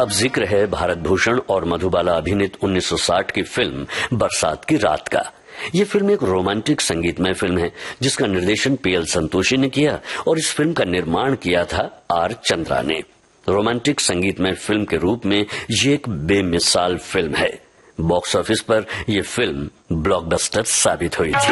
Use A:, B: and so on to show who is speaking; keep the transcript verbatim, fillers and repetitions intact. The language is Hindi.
A: अब जिक्र है भारत भूषण और मधुबाला अभिनीत उन्नीस सौ साठ की फिल्म बरसात की रात का। ये फिल्म एक रोमांटिक संगीतमय फिल्म है जिसका निर्देशन पीएल संतोषी ने किया और इस फिल्म का निर्माण किया था आर चंद्रा ने। रोमांटिक संगीतमय फिल्म के रूप में ये एक बेमिसाल फिल्म है। बॉक्स ऑफिस पर यह फिल्म ब्लॉकबस्टर साबित हुई थी।